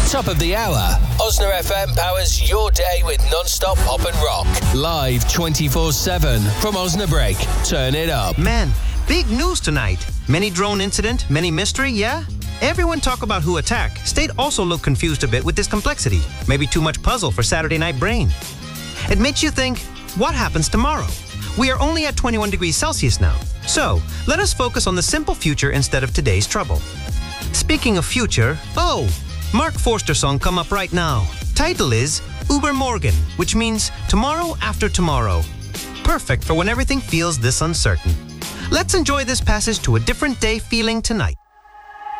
Top of the hour. Osna FM powers your day with non-stop pop and rock. Live 24/7 from Osnabrück. Turn it up. Man, big news tonight. Many drone incident, many mystery, yeah? Everyone talk about who attack. State also look confused a bit with this complexity. Maybe too much puzzle for Saturday night brain. It makes you think, what happens tomorrow? We are only at 21 degrees Celsius now. So, let us focus on the simple future instead of today's trouble. Speaking of future, Mark Forster song come up right now. Title is Übermorgen, which means tomorrow after tomorrow. Perfect for when everything feels this uncertain. Let's enjoy this passage to a different day feeling tonight.